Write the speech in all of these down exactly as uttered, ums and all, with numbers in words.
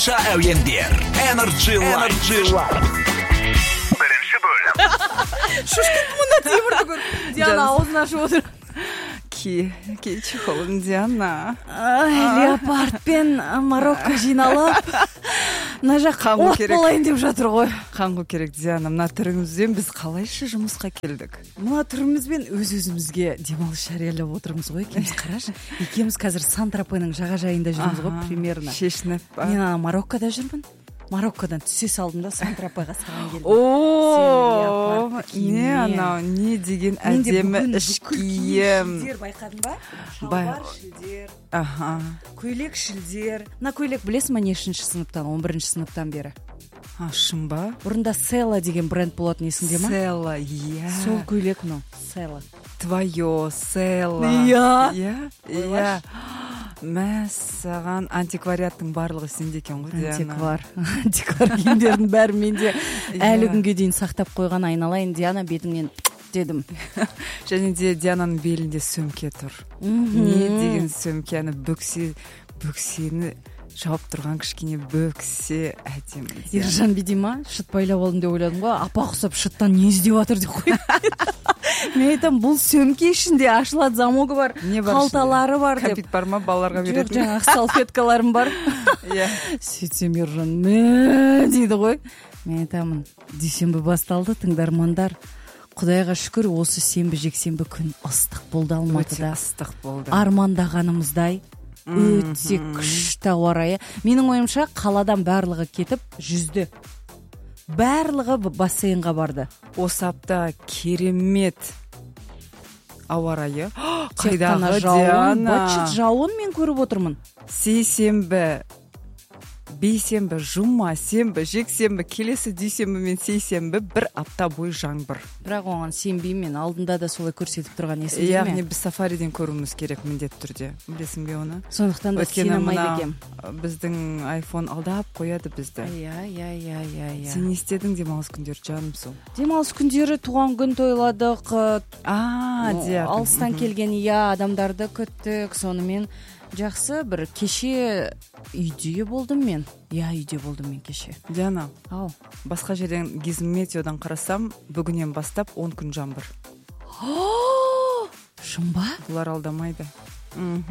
әуендер Energy Live. Бірінші бөлім. Шошқып мұнда темірді көр. Диана аузын ашып отыр. Ки, ки чехолын Диана. Леопард пен Марокко жиналып, мына жақ от болайын деп жатыр ғой. Қанғу керек Диана, мына түріңізбен біз қалайша жұмысқа келдік? Мына түрімізбен өз-өзімізге демалыс жариялап отырмыз ғой. Екеуміз қарашы, екеуміз қазір Сан-Тропеның жағажайында жүрміз ғой, примерно. Шешініп. Мен Мароккода жүрмін. Мароккодан түсе салдым да Сан-Тропеға саған келдім. О, не анау, не деген әдемі іш киім. Шілдер байқадың ба? Шалбар шілдер. Аха. Көйлек шілдер. Мына көйлек білесің ма нешінші сыныптан, он бірінші сыныптан бері? А, шын ба? Бұрында Села деген бренд болатын, есіңде ма? Села, иә. Сол көйлек, ну, Села. Твое, Села. Иә. Иә, иә. Мә, саған антиквариаттың барлығы сенде екен ғой, Диана. Антиквар. Антиквар киімдердің бәрі менде әлі күнге дейін сақтап қойған. Айналайын, Диана, бетіңнен дедім. Және де Диананың белінде сөмке тұр. Не деген сөмке, аны бөксе, бөксені жауып тұрған кішкене бөксе әдемі. Ержан бедима, шыт байлап алдым деп ойладым ғой. Апа құсап шыттан не іздеп жатыр деп қой. Мен айтам, бұл сөмке ішінде ашылады, замогы бар, қалталары бар деп. Кәмпит бар ма, балаларға беретін? Жоқ, жаңағы салфеткаларым бар. Иә. Сөйтсем Ержан мә дейді ғой. Мен айтамын, дүйсенбі басталды, тыңдармандар. Құдайға шүкір, осы сенбі жексенбі күн ыстық болды Алматыда. Ыстық болды. Армандағанымыздай өте күшті ауа райы. Менің ойымша қаладан барлығы кетіп жүзді. Барлығы бассейнға барды. Осы апта керемет ауа райы. Қайдағы жауын, бачыт жауын мен көріп отырмын. Сейсенбі, бейсенбі, жұма, сенбі, жексенбі, келесі дүйсенбі мен сейсенбі бір апта бойы жаңбыр. Бірақ оған сенбеймін, алдында да солай көрсетіп тұрған есімде ме? Яғни біз сафариден көруіміз керек міндетті түрде. Білесің бе оны? Сондықтан да сенемайды екем. Біздің айфон алдап қояды бізді. Иә, иә, иә, иә. Сен не істедің демалыс күндері, жаным сол? Демалыс күндері туған күн тойладық. А, де. Алыстан келген иә адамдарды күттік. Сонымен жақсы, бір кеше үйде болдым мен. Я үйде болдым мен кеше. Диана, ау, басқа жерден гизметеодан қарасам, бүгінен бастап он күн жаңбыр. Шын ба? Бұлар алдамайды. он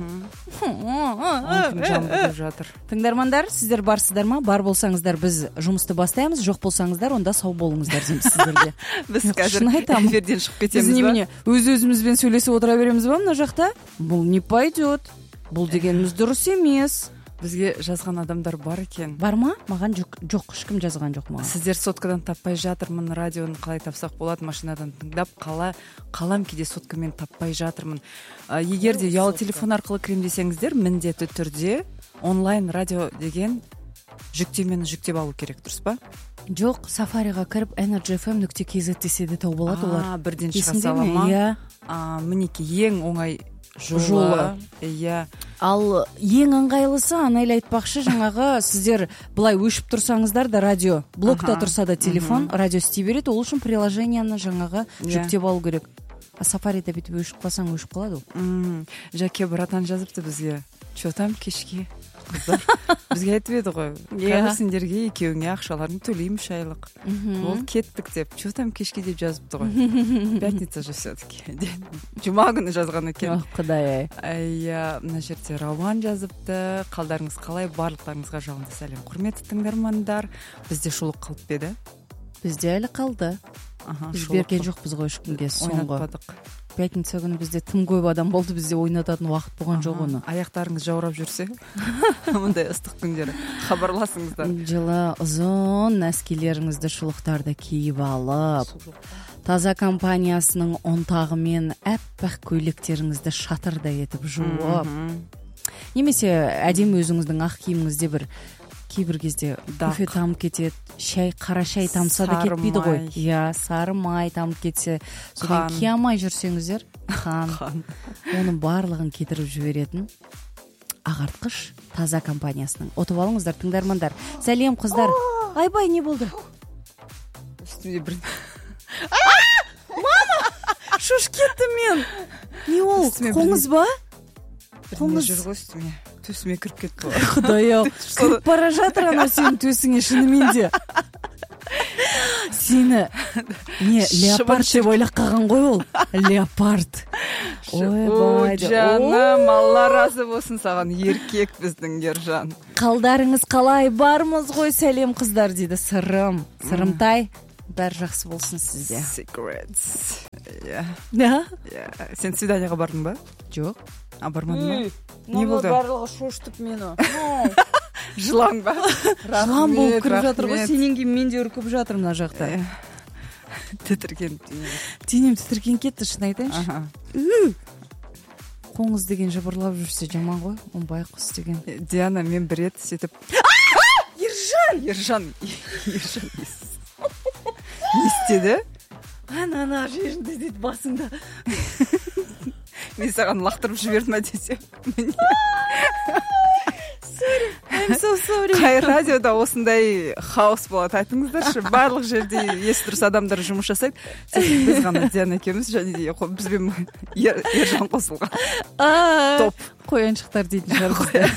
күн жаңбыр жатыр. Тыңдармандар, сіздер барсыздар ма? Бар болсаңыздар, біз жұмысты бастаймыз, жоқ болсаңыздар, онда сау болыңыздар дейміз сіздерге. Біз қазір эфирден шығып кетеміз ба? Біз немене өз-өзімізбен сөйлесіп отыра береміз ба мына жақта? Бұл не пойдет. Бұл дегеніміз дұрыс емес. Бізге жазған адамдар бар екен. Бар ма? Маған жоқ, ешкім жазған жоқ маған. Сіздер соткадан таппай жатырмын, радионы қалай тапсақ болады, машинадан тыңдап, қала, қалам кейде соткамен таппай жатырмын. А, егер де ұялы телефон арқылы кірем десеңіздер, міндетті түрде онлайн радио деген жүктемені жүктеп алу керек, дұрыс па? Жоқ, сафариға кіріп energy f m нүкте k z десе де тауып алады олар. Бірден шыға сала ма? Иә. Мінеки ең оңай жолы. Иә. Ал ең ыңғайлысы, анайлы айтпақшы, жаңағы сіздер былай өшіп тұрсаңыздар да радио, блокта тұрса да телефон, радио істей береді, ол үшін приложенияны жаңағы жүктеп алу керек. А сафарида бүйтіп өшіп қалсаң өшіп қалады ол. Жәке братан жазыпты бізге. Чё там кешке? Қыздар бізге айтып еді ғой. Қазір сендерге екеуіңе ақшаларын төлеймін үш айлық. Ол кеттік деп. Чё там кешке деп жазыпты ғой. Пятница же все-таки. Жұма күні жазған екен. Құдай ай. Иә, мына жерде Рауан жазыпты. Қалдарыңыз қалай? Барлықтарыңызға жалынды сәлем. Құрметті тыңдармандар, бізде шұлық қалып еді. Бізде әлі қалды. Біз берген жоқпыз ғой ешкімге соңғы. Пятница күні бізде тым көп адам болды, бізде ойнататын уақыт болған жоқ оны. Аяқтарыңыз жаурап жүрсе, мұндай ыстық күндері хабарласыңыздар. Жылы ұзын нәскилеріңізді, шұлықтарды киіп алып, таза компаниясының ұнтағымен әппақ көйлектеріңізді шатырдай етіп жуып, немесе әдемі өзіңіздің ақ киіміңізде бір кейбір кезде кофе тамып кетеді, шай, қара шай тамса да кетпейді ғой. Иә, сары май тамып кетсе, содан киямай жүрсеңіздер, қан, оның барлығын кетіріп жіберетін ағартқыш таза компаниясының. Отып алыңыздар, тыңдармандар. Сәлем қыздар. Айбай, не болды? Үстімде бір... Мама! Шош кетті мен. Не ол? Қоңыз ба? Қоңыз жүр ғой үстіме. төсіме кіріп кетті ғой. Құдай-ау, кіріп бара жатыр ана сенің төсіңе шынымен де. Сені не леопард деп ойлап қалған ғой ол. Леопард. Ой, жаным, Алла разы болсын саған, еркек біздің Ержан. Қалдарыңыз қалай, бармыз ғой, сәлем қыздар дейді. Сырым, Сырымтай, бәрі жақсы болсын сізде. Secrets. Иә. Да? Сен свиданияға бардың ба? Жоқ. А, бармадың ба? Не болды? Барлығы шошытып мені. Жылан ба? Жылан болып кіріп жатыр ғой, сенен кейін мен де үркіп жатыр мына жақта. Тітірген. Денем тітірген кетті, шын айтайыншы. Қоңыз деген жыбырлап жүрсе жаман ғой, он байқұс деген. Диана, мен бір рет сөйтіп... Ержан! Ержан! Ержан! Не істеді? Ана-ана жерінде дейді басыңда. Мен саған лақтырып жібердім ме десе. Sorry, I'm so sorry. Қай радиода осындай хаос болады, айтыңыздаршы. Барлық жерде есі дұрыс адамдар жұмыс жасайды. Біз ғана Диана екеуміз және де бізбен Ержан қосылған. Топ. Қояншықтар дейтін шығар.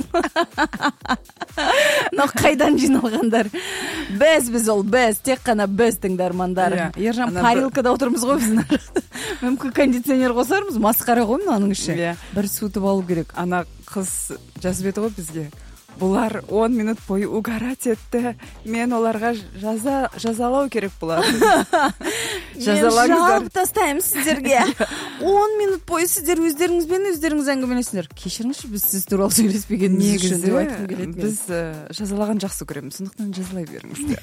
Мынау қайдан жиналғандар? Біз біз ол біз, тек қана біз тыңдармандар. Ержан парилкада отырмыз ғой біз. Мүмкін кондиционер қосармыз, масқара ғой мынаның іші. Бір суытып алу керек. Ана қыз жазып еді ғой бізге. Бұлар он минут бойы угарать етті. Мен оларға жаза жазалау керек бұлар. Мен жауып тастаймын сіздерге. он минут бойы сіздер өздеріңізбен өздеріңіз әңгімелесіңдер. Кешіріңізші, біз сіз туралы сөйлеспегеніміз үшін деп айтқым келеді. Біз жазалаған жақсы көреміз, сондықтан жазалай беріңіздер.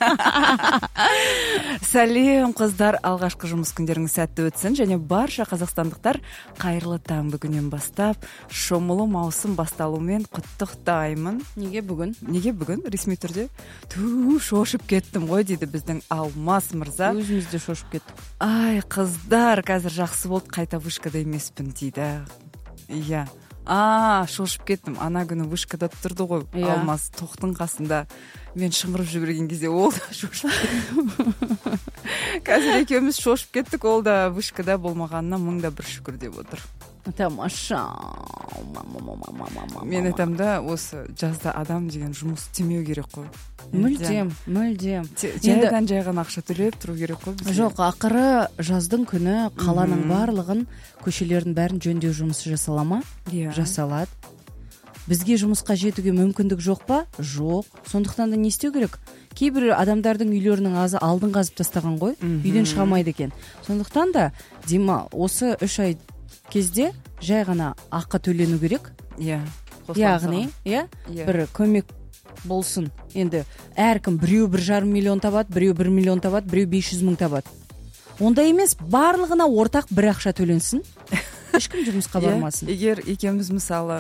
Сәлем қыздар, алғашқы жұмыс күндеріңіз сәтті өтсін және барша қазақстандықтар қайырлы таң. Бүгіннен бастап шомылу маусым басталуымен құттықтаймын. Неге бүгін? Неге бүгін? Ресми түрде. Ту, шошып кеттім ғой дейді біздің Алмас мырза. Өзіміз де шошып кеттік. Ай, қыздар, қазір жақсы болды, қайта вышкада емеспін дейді. Иә. А, шошып кеттім. Ана күні вышкада тұрды ғой. Алмас тоқтың қасында. Мен шыңғырып жіберген кезде ол да шошып кетті. Қазір екеуміз шошып кеттік, ол да вышкада болмағанына мың да бір шүкір деп отыр. Тамаша. Мен айтам да, осы жазда адам деген жұмыс істемеу керек қой. Мүлдем, мүлдем. Жайдан жайған ақша төлеп тұру керек қой бізге. Жоқ, ақыры жаздың күні қаланың барлығын, көшелердің бәрін жөндеу жұмысы жасалама? Жасалады. Бізге жұмысқа жетуге мүмкіндік жоқ па? Жоқ. Сондықтан да не істеу керек? Кейбір адамдардың үйлерінің азы алдын қазып тастаған ғой, үйден шығамайды екен. Сондықтан да Дима осы үш ай кезде жай ғана ақы төлену керек. Иә. Яғни, иә, бір көмек болсын. Енді әркім біреу бір жарым миллион табады, біреу бір миллион табады, біреу бес жүз мың табады. Онда емес, барлығына ортақ бір ақша төленсін. Ешкім жұмысқа бармасын. Егер екеуміз мысалы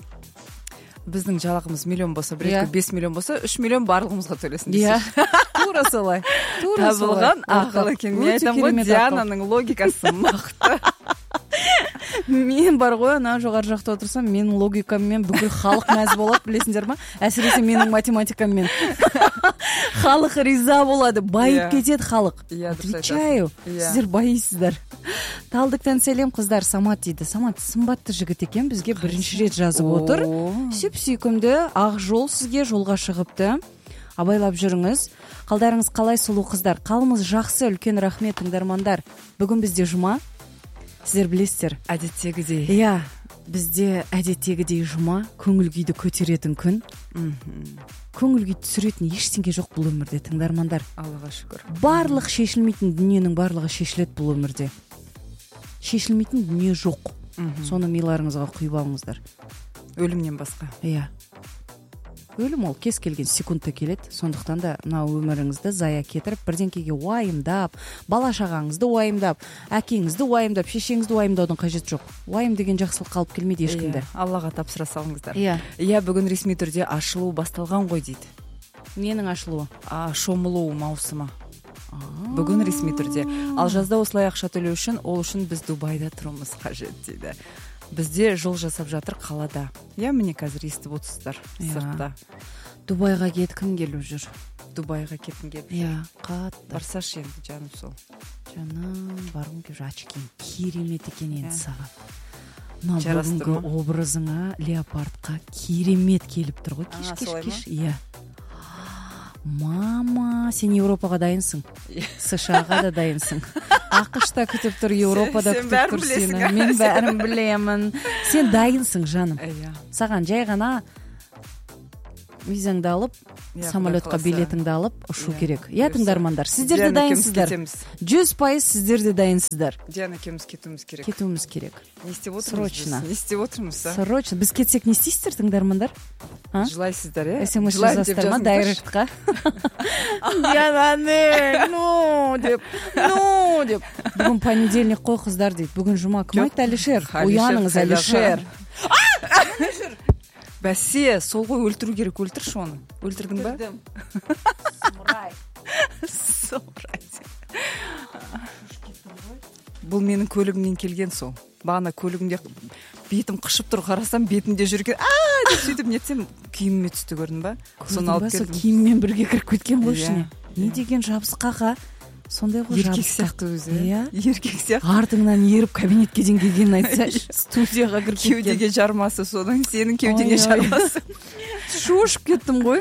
біздің жалақымыз миллион болса, біреуге бес миллион болса, үш миллион барлығымызға төлесін десе. Тура солай. Тура солай. Табылған ақыл екен. Мен айтам ғой, Диананың логикасы мықты. Мен бар ғой, ана жоғары жақта отырсам, менің логикаммен бүкіл халық мәз болады, білесіңдер ма? Әсіресе менің математикаммен. Халық риза болады, байып кетеді халық. Отвечаю, сіздер байисыздар. Талдықтан сәлем қыздар, Самат дейді. Самат сымбатты жігіт екен, бізге бірінші рет жазып отыр. Сүйіп-сүйкімді, ақ жол сізге жолға шығыпты. Абайлап жүріңіз. Қалдарыңыз қалай, сұлу қыздар? Қалымыз жақсы, үлкен рахмет тыңдармандар. Бүгін бізде жұма. Сіздер білесіздер, әдеттегідей. Иә, бізде әдеттегідей жұма, көңіл күйді көтеретін күн. Көңіл күйді түсіретін ештеңе жоқ бұл өмірде, тыңдармандар. Аллаға шүкір. Барлық шешілмейтін дүниенің барлығы шешіледі бұл өмірде. Шешілмейтін дүние жоқ. Соны миларыңызға құйып алыңыздар. Өлімнен басқа. Иә. Өлім ол кез келген секундта келеді. Сондықтан да мына өміріңізді зая кетіріп, бірдеңкеге уайымдап, бала шағаңызды уайымдап, әкеңізді уайымдап, шешеңізді уайымдаудың қажеті жоқ. Уайым деген жақсылық қалып келмейді ешкімде. Аллаға тапсыра салыңыздар. Иә. Иә, бүгін ресми түрде ашылу басталған ғой дейді. Ненің ашылуы? А, шомылу маусымы. Бүгін ресми түрде. Ал жазда осылай ақша төлеу үшін, ол үшін біз Дубайда тұруымыз қажет дейді. Бізде жол жасап жатыр қалада. Иә, міне қазір естіп отырсыздар сыртта. Дубайға кеткім келіп жүр. Дубайға кеткім келіп жүр. Иә, қатты. Барсашы енді жаным сол. Жаным, барғым келіп жүр. Очкин керемет екен енді саған. мына жарастыр бүгінгі ма? образыңа леопардқа керемет келіп тұр ғой. А, Кеш, кеш, солай ма? кеш. Иә. Мама, сен Европаға дайынсың. США-ға да дайынсың. ақш-та күтіп тұр, Европада Сен күтіп бәрін тұр білесің, сені. а? Мен бәрін білемін. Сен дайынсың, жаным. Иә. Саған жай ғана визаңды алып, Иә, самолетқа Құдай қаласа. билетіңді алып ұшу Иә, керек. Иә, бұйырса. тыңдармандар, сіздер де Диана екеуміз дайынсыздар. кетеміз. жүз пайыз сіздер де дайынсыздар. Диана екеуміз кетуіміз керек. Кетуіміз керек. Не істеп отырмыз? Срочно. біз? Не істеп отырмыз? а? Срочно. Біз кетсек не істейсіздер, тыңдармандар? А? Жылайсыздар, иә? смс Жылаймын деп жазасыздар ма жазыңыздаршы. дайректқа? Диана, ну деп, ну деп. Бүгін понедельник қой, қыздар дейді. Бүгін жұма. Кім Жоқ. айтты? Әлішер. Әлішер, Уяныңыз, қайдағы? Әлішер. Бәсе, сол ғой, өлтіру керек. Өлтірші оны. Өлтірдің ба? Сұмырай. Сұмырай. Бұл менің көлігімнен келген сол. Бағана көлігімде бетім қышып тұр, қарасам бетімде жүрген. Аа деп сөйтіп нетсем киіміме түсті, көрдің ба? Соны алып Сол келдім. киіммен бірге кіріп кеткен ғой Иә. ішіне. Не деген жабысқаға? Сондай ғой Еркек жабысқақ. сияқты өзі. Иә. Еркек сияқты. Артыңнан еріп кабинетке дейін келгенін айтса, студияға кіріп кеткен. Кеудеге жармасы соның, сенің кеудеңе Ой, ой. жармасы. Шошып кеттім ғой.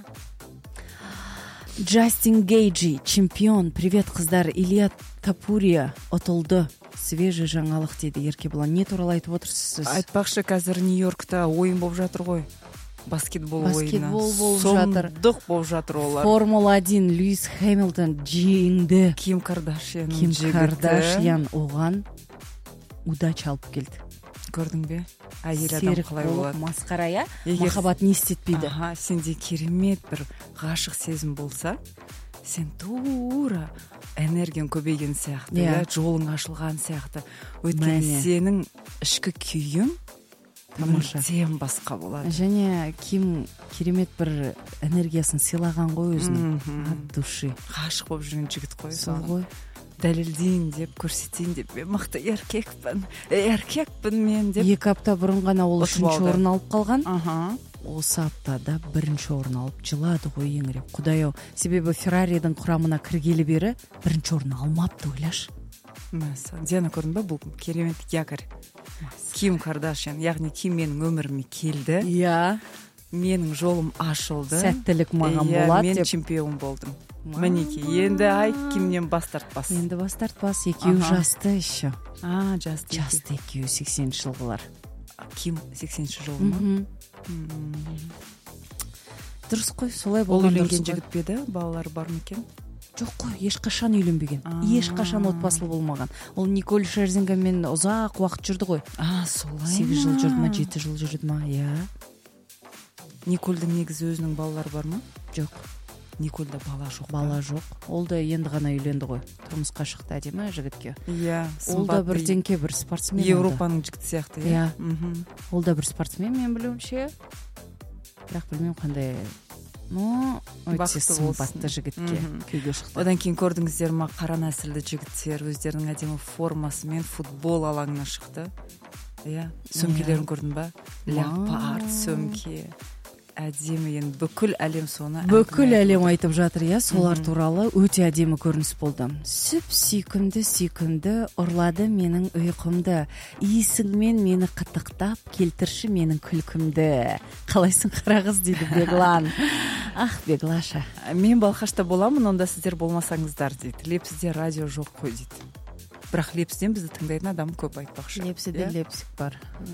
Джастин Гейджи, чемпион. Привет, қыздар. Илья Тапурия ұтылды. Свежий жаңалық дейді Еркебұлан. Не туралы айтып отырсыз сіз? Айтпақшы, қазір Нью-Йоркта ойын болып жатыр ғой. Баскетбол ойыны. Баскетбол болып жатыр. Сомдық болып жатыр олар. Формула один Льюис Хэмилтон жеңді. Ким Кардашьян Ким Кардашьян оған удача алып келді. Көрдің бе? Әйел адам Серік қалай болып, болады? масқара, иә? Егер- Махаббат не істетпейді. Аха, сенде керемет бір ғашық сезім болса, сен тура энергияң көбейген сияқты, Иә. иә, жолың ашылған сияқты. Өйткені Мәне. сенің ішкі күйің Тамаша. мүлдем басқа болады. Және Ким керемет бір энергиясын сыйлаған ғой өзінің. Мгм. От души. Ғашық болып жүрген жігіт қой. Сол соған ғой. Дәлелдейін деп, көрсетейін деп, мен мықты еркекпін, еркекпін мен деп. Екі апта бұрын ғана ол Ұтып үшінші алды. орын алып қалған. Аха. Осы аптада бірінші орын алып жылады ғой еңіреп. Құдай-ау, себебі Ферраридің құрамына кіргелі бері бірінші орын алмапты, ойлашы. Мәса. Диана, көрдің ба, бұл керемет якорь. Ким Кардашьян, яғни Ким менің өміріме келді. Иә. Менің жолым ашылды. Сәттілік маған Иә, болады мен деп. чемпион болдым. Мінеки, енді ай Кимнен бас тартпас. Енді бас тартпас. Екеуі Аха. жасты еще. А, жасты. Жасты екеуі сексенінші жылғылар. Ким сексенінші жыл ма? Мгм. М. Дұрыс қой, солай Ол болған үйленген дұрыс қой. жігіт пе еді? Балалары бар ма екен? Жоқ қой, ешқашан үйленбеген. А. Ешқашан отбасылы болмаған. Ол Николь Шерзингенмен ұзақ уақыт жүрді ғой. А, солай. сегіз жыл жүрді ма, жеті жыл жүрді ма? Иә. Никольдің негізі өзінің балалары бар ма? Жоқ, Никольда бала жоқ. бала жоқ. Ол да енді ғана үйленді ғой. Тұрмысқа шықты әдемі жігітке. Иә, Ол да сымбатты. бірдеңке бір спортсмен. ол да. Европаның жігіті сияқты, Иә. Мгм. Ол да бір спортсмен, мен білуімше. Бірақ білмеймін қандай. Ну, өте Бақытты болсын. сымбатты жігітке Мгм. күйге шықты. Одан кейін көрдіңіздер ма, қара нәсілді жігіттер өздерінің әдемі формасымен футбол алаңына шықты. Иә, сөмкелерін көрдің ба? Леопард сөмке. Әдемі, енді бүкіл әлем соны. Бүкіл әңгіме әлем айтып айтып жатыр, иә, солар Мгм. туралы өте әдемі көрініс болды. Сүп сүйкімді сүйкімді ұрлады менің ұйқымды. Иісіңмен мені қытықтап, келтірші менің күлкімді. Қалайсың қара қыз дейді Беглан. Ах, Беглаша. отыр. Мен Балқашта боламын, онда сіздер болмасаңыздар дейді. Лепсіде радио жоқ қой дейді. Бірақ Лепсіден бізді тыңдайтын адам көп, айтпақшы. Лепсіде Иә? лепсік бар.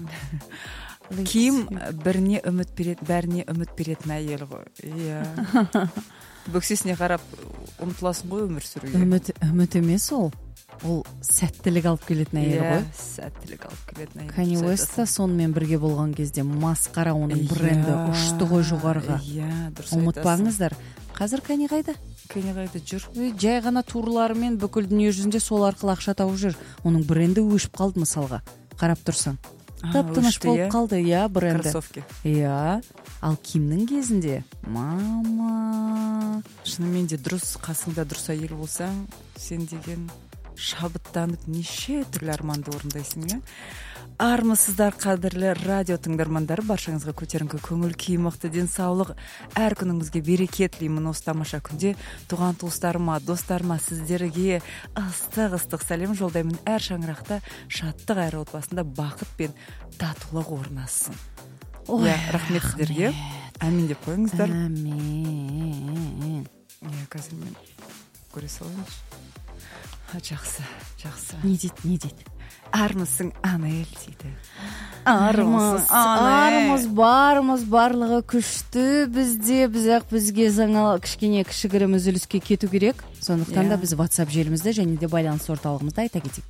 Ким біріне үміт береді, бәріне үміт беретін әйел ғой. Иә. Бөксесіне қарап ұмтыласың ғой өмір сүруге. Үміт, үміт емес ол. Ол сәттілік алып келетін әйел ғой. Иә, сәттілік алып келетін әйел. Кани Дұрыс Уэст та айтасың. сонымен бірге болған кезде масқара, оның бренді Иә, ұшты ғой жоғарыға. Иә, дұрыс айтасың. Ұмытпаңыздар. Қазір Кани қайда? Кани қайда жүр? Ой, жай ғана турларымен бүкіл дүние жүзінде сол арқылы ақша тауып жүр. Оның бренді өшіп қалды мысалға. Қарап тұрсаң. А, Тап-тыныш өшті, болып иә? қалды, иә, бренді. Кроссовки. Иә. Ал Кимнің кезінде, мама. Шынымен де дұрыс, қасыңда дұрыс әйел болсаң, сен деген шабыттанып неше түрлі арманды орындайсың, иә. Армысыздар, қадірлі радио тыңдармандары, баршаңызға көтеріңкі көңіл күй, мықты денсаулық, әр күніңізге берекет тілеймін. Осы тамаша күнде туған туыстарыма, достарыма, сіздерге ыстық-ыстық сәлем жолдаймын. Әр шаңырақта шаттық, әр отбасында бақыт пен татулық орнасын. Иә, рахмет сіздерге. Әмин деп қойыңыздар. Әмин. Иә, қазір мен көре салайыншы. Жақсы, жақсы. Не дейді, не дейді? Армысың, Анель дейді. Армыз, армыз, бармыз, барлығы күшті бізде, біздек бізге заңа кішкене кішігірім үзіліске кету керек. Сондықтан да біз WhatsApp желімізді және де байланыс орталығымызды айта кетейік.